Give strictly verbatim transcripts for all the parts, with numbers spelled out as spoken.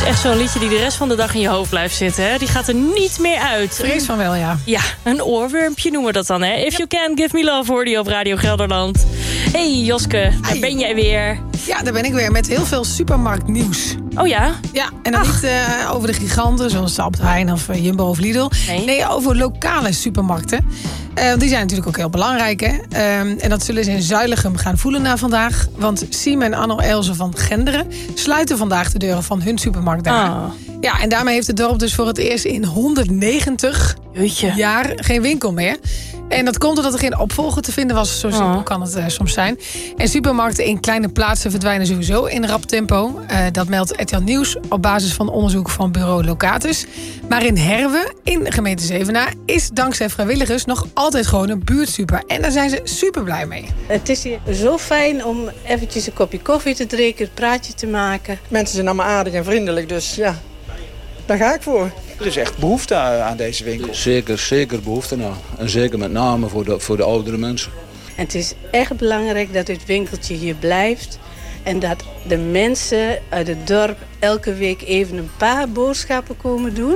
Echt zo'n liedje die de rest van de dag in je hoofd blijft zitten. Hè? Die gaat er niet meer uit. Vrees van wel, ja. Ja, een oorwormpje noemen we dat dan. Hè? If You Can, Give Me Love, hoorde je op Radio Gelderland. Hey Joske, daar Hey. ben jij weer. Ja, daar ben ik weer met heel veel supermarktnieuws. Oh ja? Ja, en dan niet uh, over de giganten zoals Albert Heijn of uh, Jumbo of Lidl. Nee. nee, over lokale supermarkten. Uh, die zijn natuurlijk ook heel belangrijk, hè. Um, en dat zullen ze in Zuilichem gaan voelen na vandaag. Want Siem en Anno Elze van Genderen sluiten vandaag de deuren van hun supermarkt daar. Oh. Ja, en daarmee heeft het dorp dus voor het eerst in honderdnegentig Jeetje. jaar geen winkel meer. En dat komt omdat er geen opvolger te vinden was. Zo simpel Oh. kan het uh, soms zijn. En supermarkten in kleine plaatsen verdwijnen sowieso in rap tempo. Uh, dat meldt R T L Nieuws op basis van onderzoek van bureau Locatus. Maar in Herwe, in de gemeente Zevenaar, is dankzij vrijwilligers nog altijd gewoon een buurtsuper. En daar zijn ze super blij mee. Het is hier zo fijn om eventjes een kopje koffie te drinken, een praatje te maken. Mensen zijn allemaal aardig en vriendelijk, dus ja, daar ga ik voor. Er is echt behoefte aan deze winkel. Zeker, zeker behoefte aan. En zeker met name voor de, voor de oudere mensen. En het is echt belangrijk dat dit winkeltje hier blijft. En dat de mensen uit het dorp elke week even een paar boodschappen komen doen.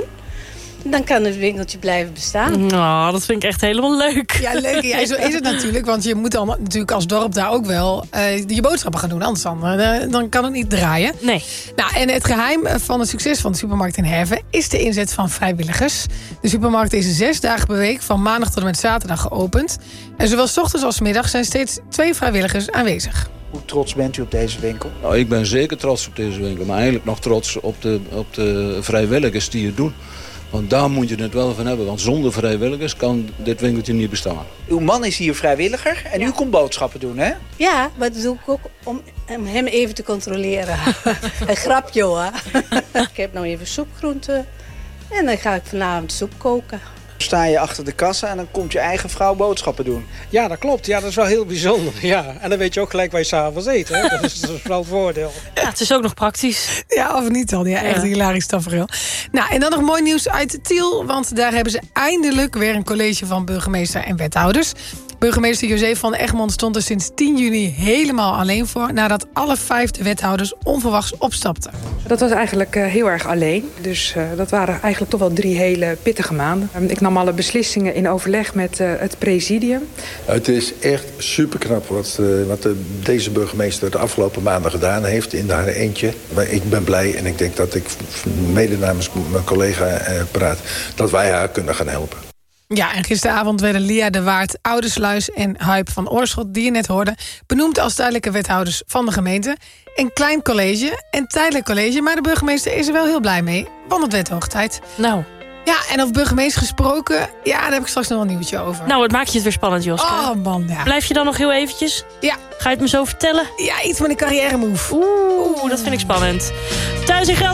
Dan kan het winkeltje blijven bestaan. Oh, dat vind ik echt helemaal leuk. Ja, leuk. Ja, zo is het natuurlijk. Want je moet dan natuurlijk als dorp daar ook wel uh, je boodschappen gaan doen. Anders dan, uh, dan kan het niet draaien. Nee. Nou, en het geheim van het succes van de supermarkt in Herve is de inzet van vrijwilligers. De supermarkt is zes dagen per week van maandag tot en met zaterdag geopend. En zowel 's ochtends als 's middags zijn steeds twee vrijwilligers aanwezig. Hoe trots bent u op deze winkel? Nou, ik ben zeker trots op deze winkel. Maar eigenlijk nog trots op de, op de vrijwilligers die het doen. Want daar moet je het wel van hebben. Want zonder vrijwilligers kan dit winkeltje niet bestaan. Uw man is hier vrijwilliger en Ja. u komt boodschappen doen, hè? Ja, maar dat doe ik ook om hem even te controleren. Een grapje hoor. Ik heb nou even soepgroenten. En dan ga ik vanavond soep koken. Sta je achter de kassa en dan komt je eigen vrouw boodschappen doen. Ja, dat klopt. Ja, dat is wel heel bijzonder. Ja. En dan weet je ook gelijk waar je s'avonds eet. Hè? Dat is, dat is wel het voordeel. Ja, het is ook nog praktisch. Ja, of niet dan. Ja, echt een hilarisch tafereel. Nou, en dan nog mooi nieuws uit Tiel. Want daar hebben ze eindelijk weer een college van burgemeester en wethouders. Burgemeester José van Egmond stond er sinds tien juni helemaal alleen voor, nadat alle vijf de wethouders onverwachts opstapten. Dat was eigenlijk uh, heel erg alleen. Dus uh, dat waren eigenlijk toch wel drie hele pittige maanden. Um, ik nam alle beslissingen in overleg met uh, het presidium. Het is echt superknap wat, uh, wat de, deze burgemeester de afgelopen maanden gedaan heeft in haar eentje. Maar ik ben blij en ik denk dat ik mede namens mijn collega uh, praat, dat wij haar kunnen gaan helpen. Ja, en gisteravond werden Lia de Waard, Oudersluis en Huip van Oorschot, die je net hoorde, benoemd als tijdelijke wethouders van de gemeente. Een klein college, een tijdelijk college, maar de burgemeester is er wel heel blij mee, want het werd hoog tijd. Nou. Ja, en over burgemeester gesproken, ja, daar heb ik straks nog wel een nieuwtje over. Nou, het maakt je het weer spannend, Joske. Oh man, ja. Blijf je dan nog heel eventjes? Ja. Ga je het me zo vertellen? Ja, iets met een carrière move. Oeh, dat vind ik spannend. Thuis in Gelderland.